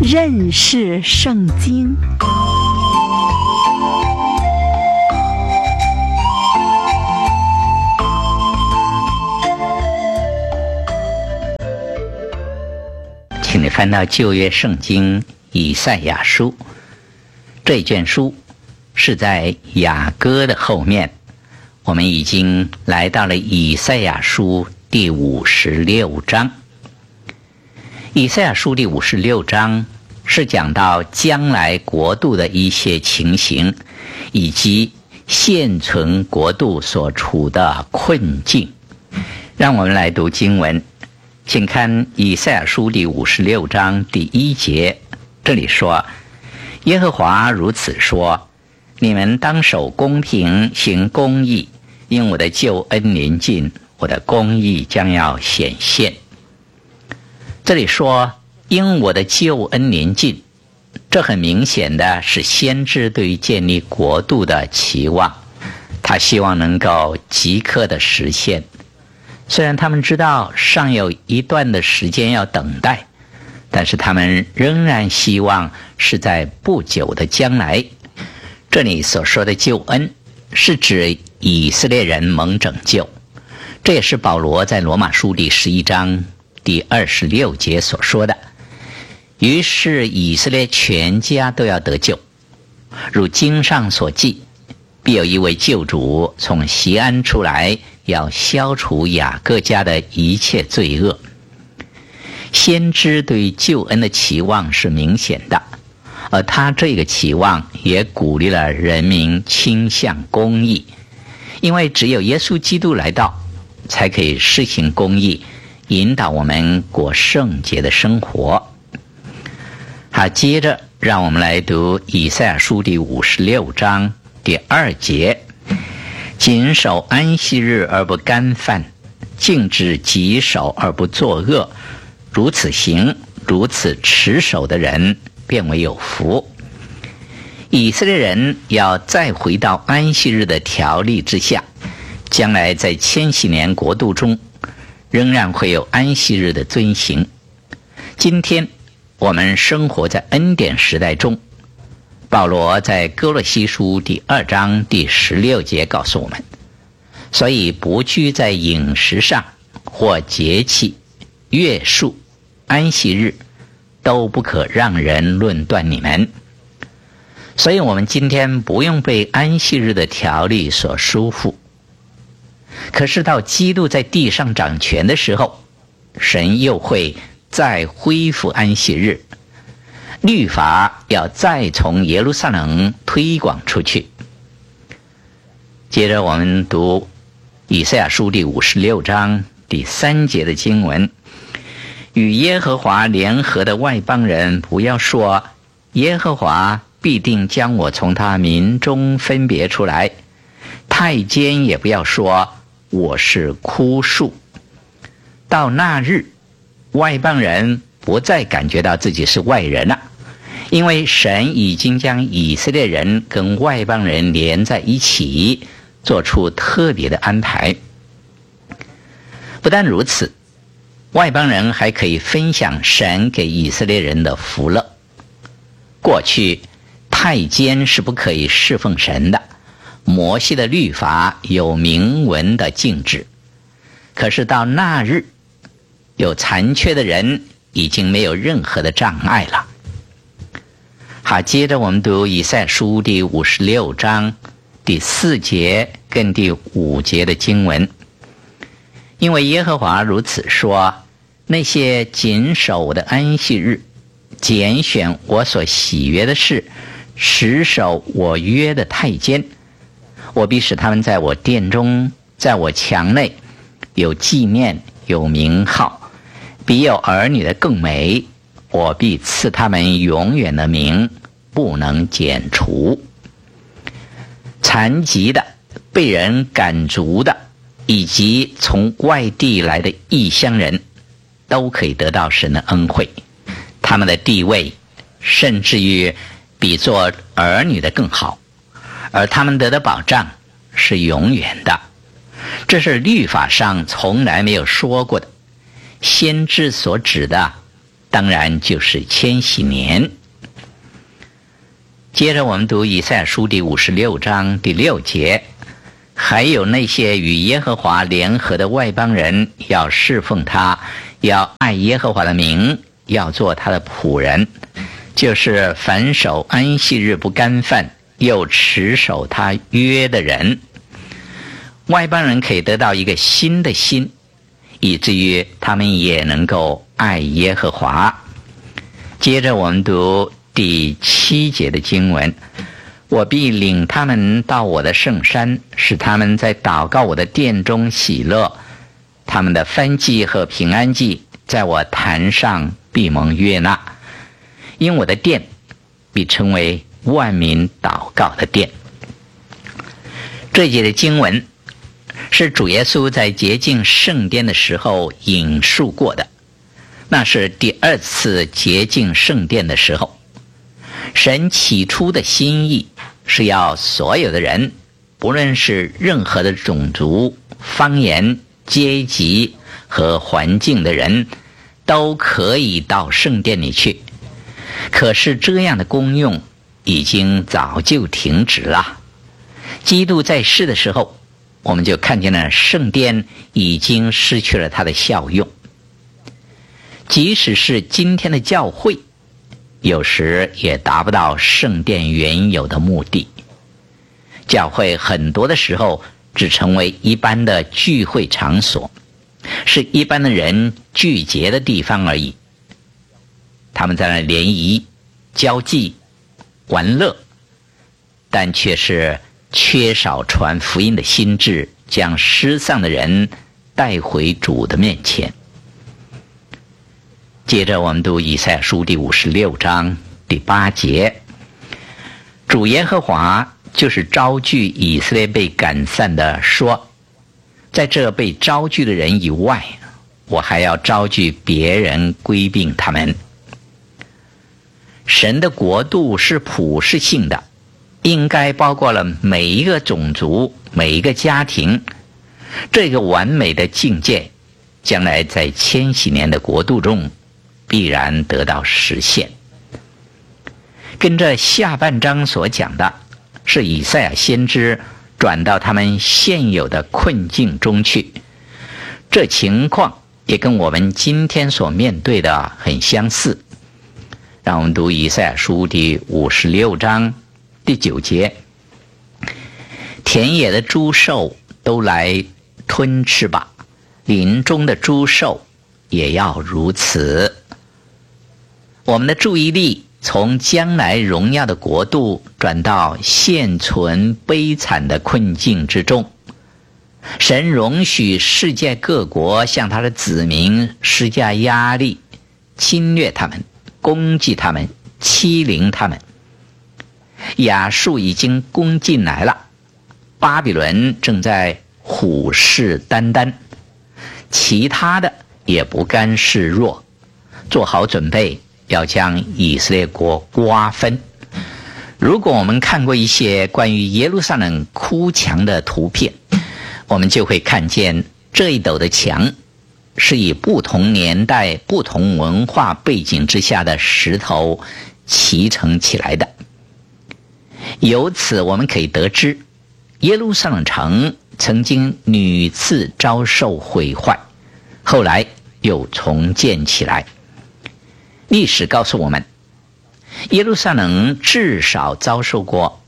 认识圣经。 请你翻到旧约圣经以赛亚书，这卷书是在雅歌的后面。我们已经来到了以赛亚书第56章。以赛亚书第56章是讲到将来国度的一些情形，以及现存国度所处的困境。让我们来读经文，请看以赛亚书第56章第1节，这里说：耶和华如此说，你们当守公平，行公义，因我的救恩临近，我的公义将要显现。这里说因我的救恩临近，这很明显的是先知对于建立国度的期望，他希望能够即刻的实现。虽然他们知道尚有一段的时间要等待，但是他们仍然希望是在不久的将来。这里所说的救恩是指以色列人蒙拯救，这也是保罗在罗马书第11章第26节所说的。于是以色列全家都要得救，如经上所记，必有一位救主从锡安出来，要消除雅各家的一切罪恶。先知对于救恩的期望是明显的，而他这个期望也鼓励了人民倾向公义，因为只有耶稣基督来到，才可以施行公义，引导我们过圣洁的生活。好，接着让我们来读以赛亚书第56章第2节：谨守安息日而不干犯，禁止己手而不作恶，如此行，如此持守的人便为有福。以色列人要再回到安息日的条例之下，将来在千禧年国度中仍然会有安息日的遵行。今天我们生活在恩典时代中，保罗在哥罗西书第2章第16节告诉我们，所以不拘在饮食上或节气、月数、安息日，都不可让人论断你们。所以我们今天不用被安息日的条例所束缚。可是到基督在地上掌权的时候，神又会再恢复安息日，律法要再从耶路撒冷推广出去。接着我们读以赛亚书第56章第3节的经文：与耶和华联合的外邦人不要说，耶和华必定将我从他民中分别出来。太监也不要说，我是枯树。到那日，外邦人不再感觉到自己是外人了，因为神已经将以色列人跟外邦人连在一起，做出特别的安排。不但如此，外邦人还可以分享神给以色列人的福乐。过去太监是不可以侍奉神的，摩西的律法有明文的禁止。可是到那日，有残缺的人已经没有任何的障碍了。好，接着我们读以赛亚书第56章第4节跟第5节的经文：因为耶和华如此说，那些谨守我的安息日，拣选我所喜悦的事，持守我约的太监，我必使他们在我殿中，在我墙内有纪念，有名号，比有儿女的更美，我必赐他们永远的名，不能剪除。残疾的、被人赶逐的，以及从外地来的异乡人，都可以得到神的恩惠。他们的地位甚至于比做儿女的更好，而他们得的保障是永远的。这是律法上从来没有说过的。先知所指的当然就是千禧年。接着我们读以赛亚书第56章第6节，还有那些与耶和华联合的外邦人，要侍奉他，要爱耶和华的名，要做他的仆人，就是凡守安息日不干犯，又持守他约的人。外邦人可以得到一个新的心，以至于他们也能够爱耶和华。接着我们读第7节的经文，我必领他们到我的圣山，使他们在祷告我的殿中喜乐，他们的燔祭和平安祭在我坛上必蒙悦纳，因我的殿必称为万民祷告的殿。这节的经文是主耶稣在洁净圣殿的时候引述过的，那是第2次洁净圣殿的时候。神起初的心意是要所有的人，不论是任何的种族、方言、阶级和环境的人，都可以到圣殿里去。可是这样的功用已经早就停止了。基督在世的时候，我们就看见了圣殿已经失去了它的效用。即使是今天的教会，有时也达不到圣殿原有的目的。教会很多的时候只成为一般的聚会场所，是一般的人聚集的地方而已。他们在那联谊、交际、玩乐，但却是缺少传福音的心志，将失丧的人带回主的面前。接着我们读以赛亚书第56章第8节，主耶和华就是招聚以色列被赶散的说，在这被招聚的人以外，我还要招聚别人归并他们。神的国度是普世性的，应该包括了每一个种族、每一个家庭。这个完美的境界将来在千禧年的国度中必然得到实现。跟着下半章所讲的是以赛亚先知转到他们现有的困境中去，这情况也跟我们今天所面对的很相似。让我们读以赛亚书第56章第9节，田野的诸兽都来吞吃吧，林中的诸兽也要如此。我们的注意力从将来荣耀的国度转到现存悲惨的困境之中。神容许世界各国向他的子民施加压力，侵略他们，攻击他们，欺凌他们。亚述已经攻进来了，巴比伦正在虎视眈眈，其他的也不甘示弱，做好准备要将以色列国瓜分。如果我们看过一些关于耶路撒冷哭墙的图片，我们就会看见这一斗的墙是以不同年代、不同文化背景之下的石头砌成起来的。由此我们可以得知，耶路撒冷城曾经屡次遭受毁坏，后来又重建起来。历史告诉我们，耶路撒冷至少遭受过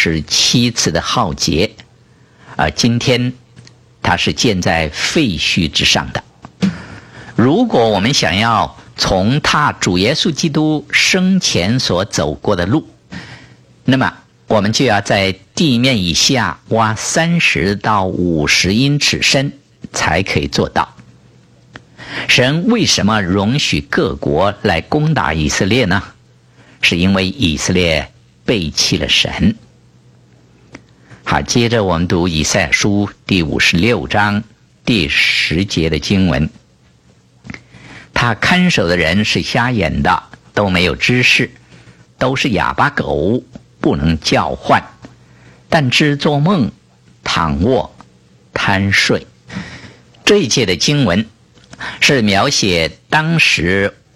27次的浩劫，而今天它是建在废墟之上的。如果我们想要重踏主耶稣基督生前所走过的路，那么我们就要在地面以下挖30到50英尺深才可以做到。神为什么容许各国来攻打以色列呢？是因为以色列背弃了神。好，接着我们读以赛亚书第56章第10节的经文。他看守的人是瞎眼的，都没有知识，都是哑巴狗，不能叫唤，但知做梦，躺卧，贪睡。这一节的经文是描写当时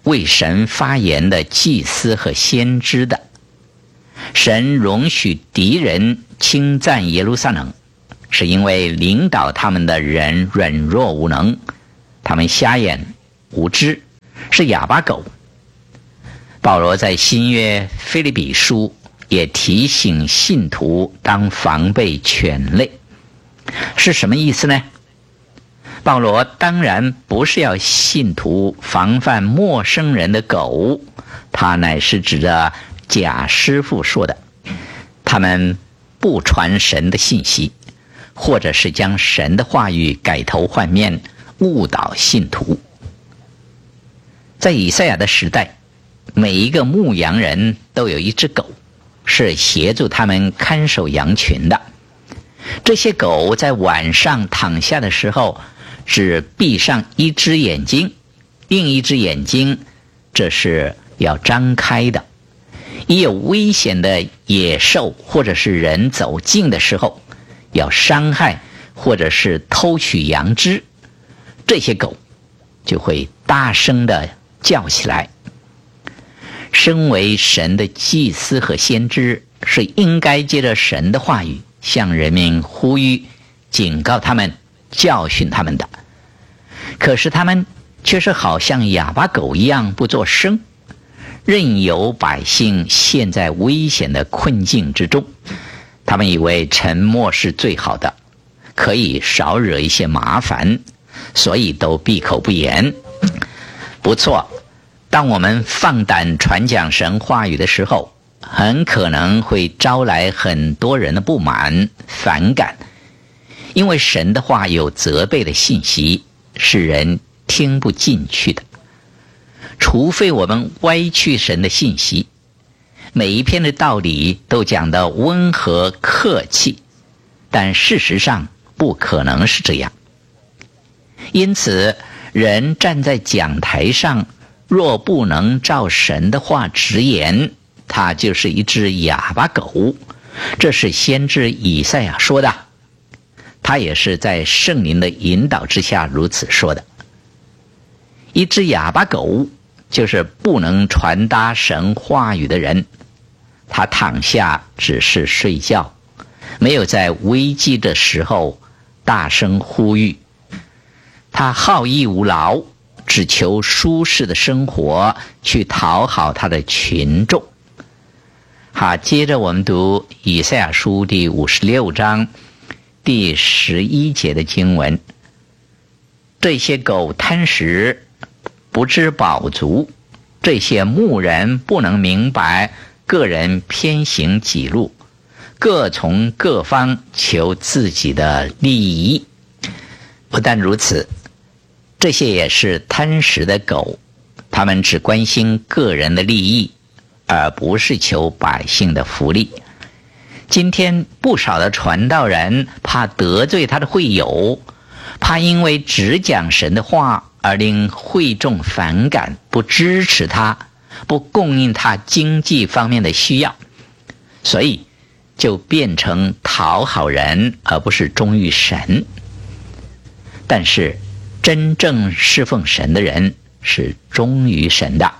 为神发言的祭司和先知的。神容许敌人侵占耶路撒冷，是因为领导他们的人软弱无能，他们瞎眼无知，是哑巴狗。保罗在新约腓立比书也提醒信徒当防备犬类，是什么意思呢？保罗当然不是要信徒防范陌生人的狗，他乃是指着假师傅说的，他们不传神的信息，或者是将神的话语改头换面，误导信徒。在以赛亚的时代，每一个牧羊人都有一只狗，是协助他们看守羊群的。这些狗在晚上躺下的时候，只闭上一只眼睛，另一只眼睛这是要张开的。一有危险的野兽或者是人走近的时候，要伤害或者是偷取羊脂，这些狗就会大声地叫起来。身为神的祭司和先知，是应该借着神的话语向人民呼吁、警告他们、教训他们的。可是他们却是好像哑巴狗一样不作声，任由百姓陷在危险的困境之中。他们以为沉默是最好的，可以少惹一些麻烦，所以都闭口不言。不错，当我们放胆传讲神话语的时候，很可能会招来很多人的不满、反感，因为神的话有责备的信息，是人听不进去的。除非我们歪曲神的信息，每一篇的道理都讲得温和客气，但事实上不可能是这样。因此，人站在讲台上，若不能照神的话直言，他就是一只哑巴狗。这是先知以赛亚说的，他也是在圣灵的引导之下如此说的。一只哑巴狗就是不能传达神话语的人，他躺下只是睡觉，没有在危机的时候大声呼吁。他好逸恶劳，只求舒适的生活，去讨好他的群众。好，接着我们读以赛亚书第56章第11节的经文。这些狗贪食，不知饱足，这些牧人不能明白，个人偏行己路，各从各方求自己的利益。不但如此，这些也是贪食的狗，他们只关心个人的利益，而不是求百姓的福利。今天不少的传道人怕得罪他的会友，怕因为只讲神的话而令会众反感，不支持他，不供应他经济方面的需要，所以就变成讨好人，而不是忠于神。但是真正侍奉神的人是忠于神的。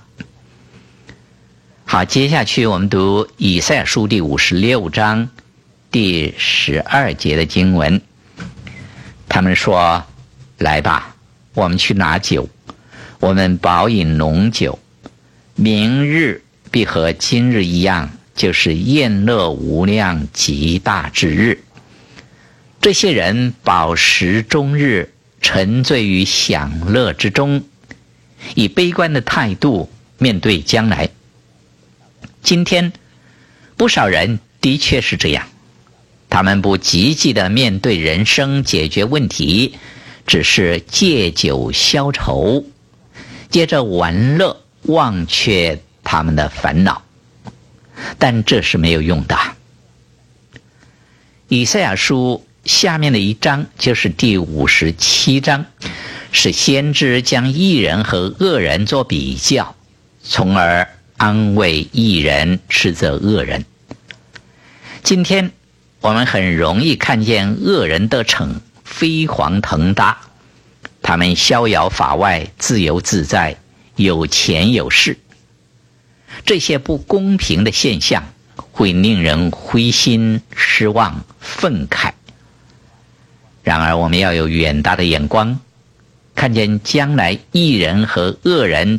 好，接下去我们读以赛亚书第56章第12节的经文。他们说，来吧，我们去拿酒，我们饱饮浓酒，明日必和今日一样，就是宴乐无量极大之日。这些人饱食终日，沉醉于享乐之中，以悲观的态度面对将来。今天不少人的确是这样，他们不积极地面对人生，解决问题，只是借酒消愁，接着玩乐，忘却他们的烦恼。但这是没有用的。以赛亚书下面的一章就是第57章，是先知将义人和恶人做比较，从而安慰义人，斥责恶人。今天我们很容易看见恶人得逞，飞黄腾达，他们逍遥法外，自由自在， 有钱有势。这些不公平的现象会令人灰心失望愤慨。然而我们要有远大的眼光，看见将来义人和恶人